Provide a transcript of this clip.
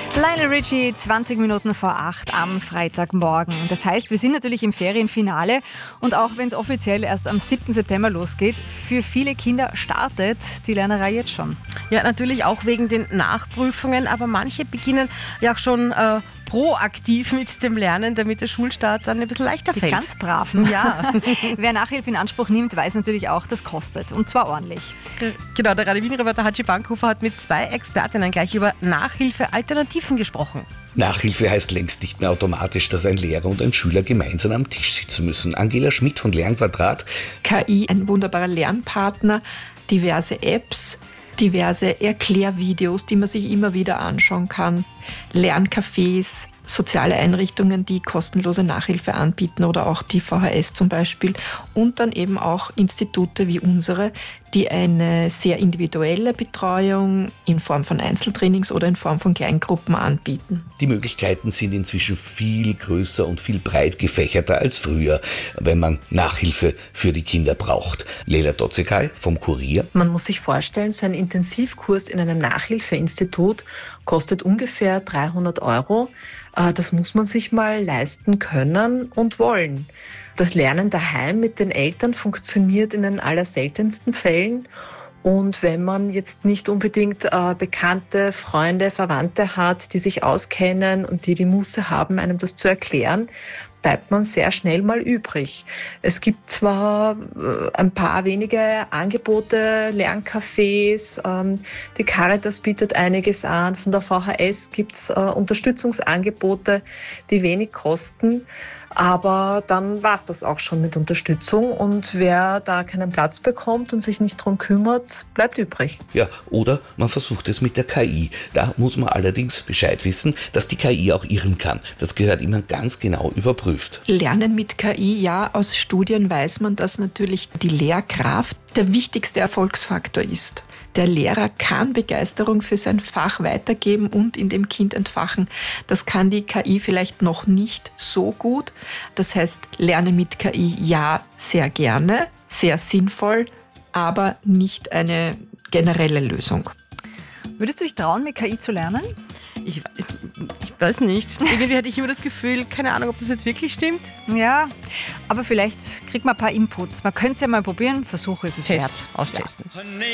Lionel Richie, 20 Minuten vor 8 am Freitagmorgen. Das heißt, wir sind natürlich im Ferienfinale und auch wenn es offiziell erst am 7. September losgeht, für viele Kinder startet die Lernerei jetzt schon. Ja, natürlich auch wegen den Nachprüfungen, aber manche beginnen ja auch schon proaktiv mit dem Lernen, damit der Schulstart dann ein bisschen leichter fällt. Die ganz Braven. Ja. Wer Nachhilfe in Anspruch nimmt, weiß natürlich auch, das kostet und zwar ordentlich. Genau, der Radio Wien-Reporter Hatschi Bankhofer hat mit 2 Expertinnen gleich über Nachhilfe-Alternativen gesprochen. Nachhilfe heißt längst nicht mehr automatisch, dass ein Lehrer und ein Schüler gemeinsam am Tisch sitzen müssen. Angela Schmidt von Lernquadrat. KI, ein wunderbarer Lernpartner, diverse Apps, diverse Erklärvideos, die man sich immer wieder anschauen kann, Lerncafés, soziale Einrichtungen, die kostenlose Nachhilfe anbieten oder auch die VHS zum Beispiel und dann eben auch Institute wie unsere, die eine sehr individuelle Betreuung in Form von Einzeltrainings oder in Form von Kleingruppen anbieten. Die Möglichkeiten sind inzwischen viel größer und viel breit gefächerter als früher, wenn man Nachhilfe für die Kinder braucht. Leila Dotzekay vom Kurier. Man muss sich vorstellen, so ein Intensivkurs in einem Nachhilfeinstitut kostet ungefähr 300 €. Das muss man sich mal leisten können und wollen. Das Lernen daheim mit den Eltern funktioniert in den allerseltensten Fällen. Und wenn man jetzt nicht unbedingt Bekannte, Freunde, Verwandte hat, die sich auskennen und die Muße haben, einem das zu erklären, bleibt man sehr schnell mal übrig. Es gibt zwar ein paar wenige Angebote, Lerncafés, die Caritas bietet einiges an, von der VHS gibt's Unterstützungsangebote, die wenig kosten, aber dann war's das auch schon mit Unterstützung und wer da keinen Platz bekommt und sich nicht drum kümmert, bleibt übrig. Ja, oder man versucht es mit der KI. Da muss man allerdings Bescheid wissen, dass die KI auch irren kann. Das gehört immer ganz genau überprüft. Lernen mit KI, ja, aus Studien weiß man, dass natürlich die Lehrkraft der wichtigste Erfolgsfaktor ist. Der Lehrer kann Begeisterung für sein Fach weitergeben und in dem Kind entfachen. Das kann die KI vielleicht noch nicht so gut. Das heißt, Lernen mit KI, ja, sehr gerne, sehr sinnvoll, aber nicht eine generelle Lösung. Würdest du dich trauen, mit KI zu lernen? Ich weiß nicht. Irgendwie hatte ich immer das Gefühl, keine Ahnung, ob das jetzt wirklich stimmt. Ja, aber vielleicht kriegt man ein paar Inputs. Man könnte es ja mal probieren, Versuche ist es wert. Austesten.